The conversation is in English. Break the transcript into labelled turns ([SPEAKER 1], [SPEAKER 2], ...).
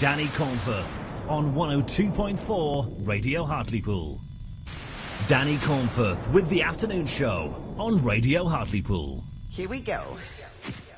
[SPEAKER 1] Danny Cornforth on 102.4 Radio Hartlepool. Danny Cornforth with the afternoon show on Radio Hartlepool.
[SPEAKER 2] Here we go.